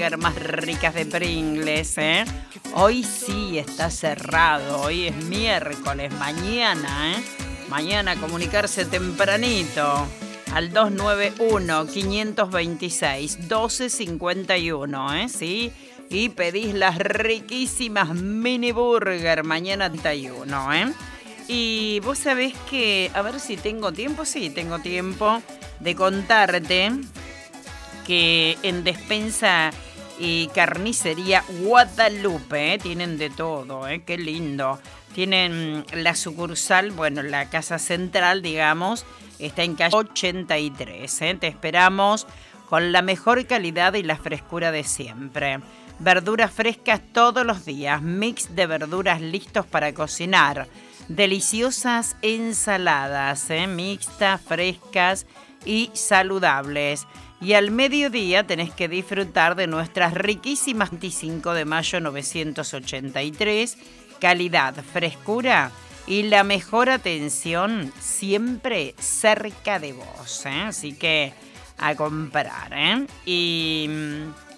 burger más ricas de Pringles, ¿eh? Hoy sí está cerrado, hoy es miércoles, mañana, ¿eh? Mañana comunicarse tempranito al 291-526-1251, ¿eh? ¿Sí? Y pedís las riquísimas mini burger mañana 31, ¿eh? Y vos sabés que, a ver si tengo tiempo, sí, tengo tiempo de contarte que en Despensa y Carnicería Guadalupe, tienen de todo, qué lindo. Tienen la sucursal, bueno, la casa central, digamos, está en calle 83, Te esperamos con la mejor calidad y la frescura de siempre. Verduras frescas todos los días, mix de verduras listos para cocinar. Deliciosas ensaladas, mixtas, frescas y saludables. Y al mediodía tenés que disfrutar de nuestras riquísimas 25 de mayo 983, calidad, frescura y la mejor atención siempre cerca de vos, Así que a comprar, Y